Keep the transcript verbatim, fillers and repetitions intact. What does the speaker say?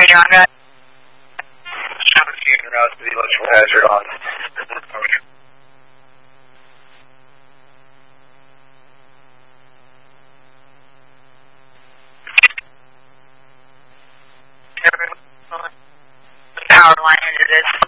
you're on that. seventeen routes to the electrical hazard on. Power line into this.